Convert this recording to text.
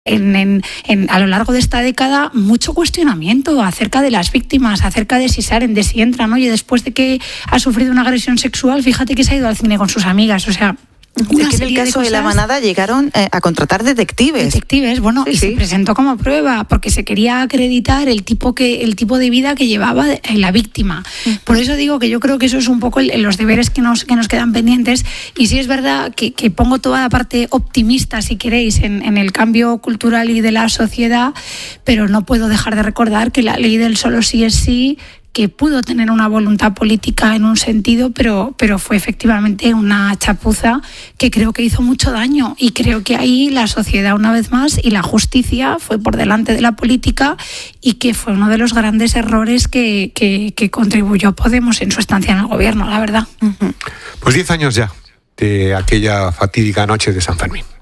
a lo largo de esta década mucho cuestionamiento acerca de las víctimas, acerca de si salen, de si entran. Oye, después de que ha sufrido una agresión sexual, fíjate que se ha ido al cine con sus amigas, o sea... Es que en el caso de La Manada llegaron a contratar detectives. Bueno, sí, y se presentó como prueba porque se quería acreditar el tipo de vida que llevaba la víctima. Por eso digo que yo creo que eso es un poco los deberes que nos quedan pendientes. Y sí es verdad que pongo toda la parte optimista, si queréis, en el cambio cultural y de la sociedad, pero no puedo dejar de recordar que la ley del solo sí es sí, que pudo tener una voluntad política en un sentido, pero fue efectivamente una chapuza que creo que hizo mucho daño, y creo que ahí la sociedad, una vez más, y la justicia fue por delante de la política, y que fue uno de los grandes errores que contribuyó Podemos en su estancia en el gobierno, la verdad. Pues 10 años ya de aquella fatídica noche de San Fermín.